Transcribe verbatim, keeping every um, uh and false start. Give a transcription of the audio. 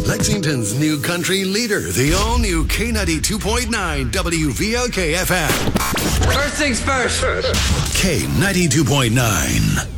Lexington's new country leader, the all-new K ninety-two point nine W V L K F M. First things first. K ninety-two point nine.